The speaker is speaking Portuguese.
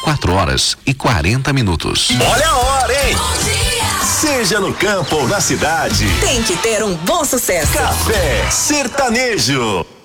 4h40. Olha a hora, hein? Seja no campo ou na cidade, tem que ter um bom sucesso. Café Sertanejo.